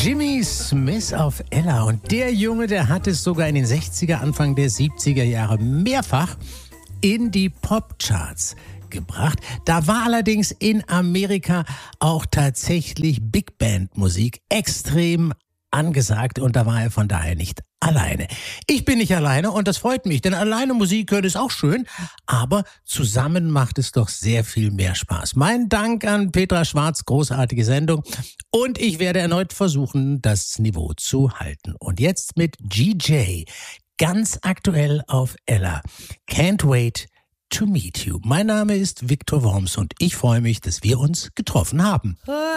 Jimmy Smith auf Ella. Und der Junge, der hat es sogar in den 60er, Anfang der 70er Jahre mehrfach in die Popcharts gebracht. Da war allerdings in Amerika auch tatsächlich Big Band Musik extrem angesagt und da war er von daher nicht alleine. Ich bin nicht alleine und das freut mich, denn alleine Musik hören ist auch schön, aber zusammen macht es doch sehr viel mehr Spaß. Mein Dank an Petra Schwarz, großartige Sendung und ich werde erneut versuchen, das Niveau zu halten. Und jetzt mit GJ, ganz aktuell auf Ella. Can't wait to meet you. Mein Name ist Viktor Worms und ich freue mich, dass wir uns getroffen haben.